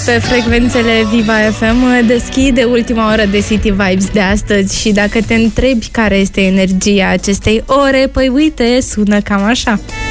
Pe frecvențele Viva FM deschide ultima oră de City Vibes de astăzi și dacă te întrebi care este energia acestei ore, păi uite, sună cam așa.